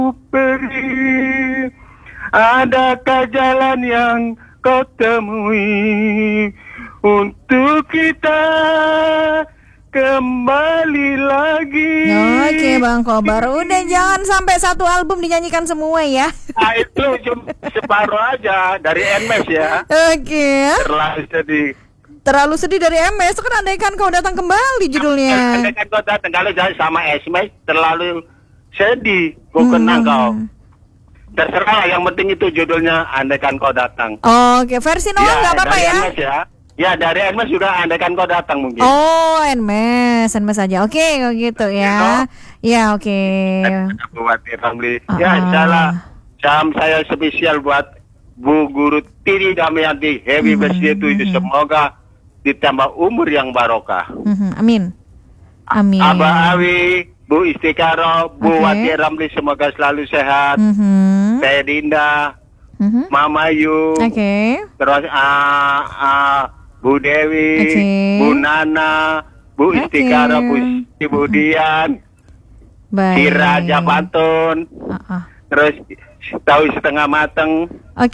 beri, adakah jalan yang kau temui untuk kita kembali lagi? Oke Bang Kobar, udah jangan sampai satu album dinyanyikan semua ya. Nah itu cuma separuh aja dari NMES ya. Oke. Terlalu sedih dari MS itu kan andaikan kau datang kembali judulnya. Andaikan kau datang, kalau sama SMS terlalu sedih, gue kenang kau. Terserah, yang penting itu judulnya andaikan kau datang. Oke, versi Noah nggak apa-apa ya? NMES ya. Ya dari NMES sudah andaikan kau datang mungkin. Oh NMES aja. Oke, gitu ya. Ya oke. Buat Ramli. Ya salah. Salam saya spesial buat Bu Guru Tiri Damayanti. Happy birthday to you. Semoga ditambah umur yang barokah. Amin. Amin. Abah Awi, Bu Istikaro, Bu Wati Ramli, semoga selalu sehat. Teh Dinda, Mama Yu, terus Bu Dewi, Bu Nana, Bu Istikaro, Bu Ibu Dian, Si Raja Pantun, terus tahu setengah mateng.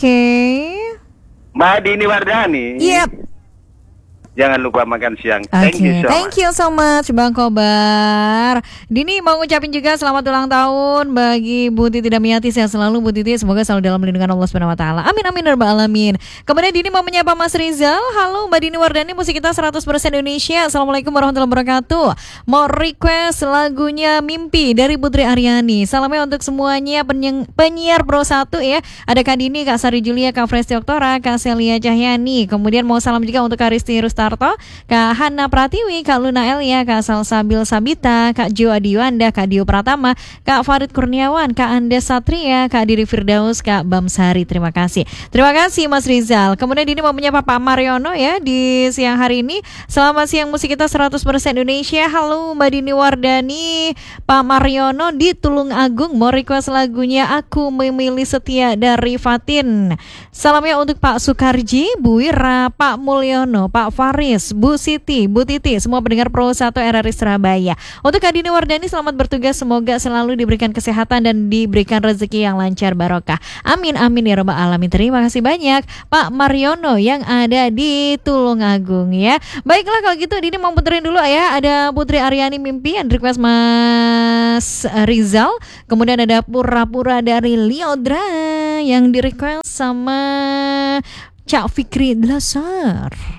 Mbak Dini Wardani. Jangan lupa makan siang. Thank you so much Bang Kobar. Dini mau ngucapin juga selamat ulang tahun bagi Bu Titi Damiati. Sehat selalu Bu Titi, semoga selalu dalam lindungan Allah Subhanahu wa taala. Amin amin ya rabbal alamin. Kemudian Dini mau menyapa Mas Rizal. Halo Mbak Dini Wardani, musik kita 100% Indonesia. Assalamualaikum warahmatullahi wabarakatuh. Mau request lagunya Mimpi dari Putri Aryani. Salamnya untuk semuanya penyiar Pro 1 ya. Ada Kak Dini, Kak Sari Julia, Kak Fresti Oktora, Kak Celia Cahyani. Kemudian mau salam juga untuk Kak Risti Rustarto, Kak Hana Pratiwi, Kak Luna Elia, Kak Salsabil Sabita, Kak Jo Adiwanda, Kak Dio Pratama, Kak Farid Kurniawan, Kak Andes Satria, Kak Diri Firdaus, Kak Bamsari. Terima kasih Mas Rizal. Kemudian ini mau menyapa Pak Mariono ya di siang hari ini. Selamat siang, musik kita 100% Indonesia. Halo Mbak Dini Wardani, Pak Mariono di Tulung Agung mau request lagunya Aku Memilih Setia dari Fatin. Salamnya untuk Pak Sukarji, Bu Wira, Pak Mulyono, Pak Faris, Bu Siti, Bu Titi, semua pendengar Pro 1 RRI Surabaya. Untuk Kak Dini Wardani, selamat bertugas, semoga selalu diberikan kesehatan dan diberikan rezeki yang lancar barokah. Amin amin ya rabbal alamin. Terima kasih banyak Pak Mariono yang ada di Tulung Agung ya. Baiklah kalau gitu Dini mau puterin dulu ya. Ada Putri Aryani Mimpi yang request Mas Rizal. Kemudian ada Pura-Pura dari Liodra yang di request sama Cak Fikri Dlasar.